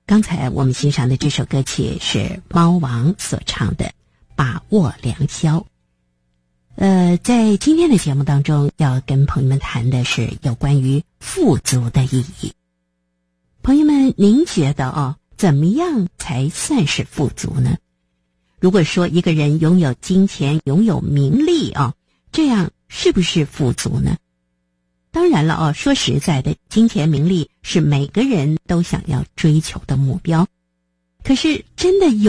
刚才我们欣赏的这首歌曲是猫王所唱的《把握良宵》。在今天的节目当中，要跟朋友们谈的是有关于富足的意义。朋友们，您觉得怎么样才算是富足呢？如果说一个人拥有金钱、拥有名利这样是不是富足呢？当然了说实在的，金钱名利是每个人都想要追求的目标。可是真的有